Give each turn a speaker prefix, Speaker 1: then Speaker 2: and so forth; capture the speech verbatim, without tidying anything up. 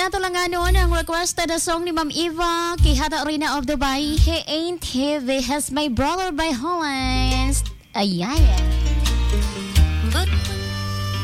Speaker 1: ato lang nga noon ang requested na song ni Ma'am Eva kay Hata Rina of Dubai. He ain't heavy, has my brother by Hollands. Ayan.
Speaker 2: But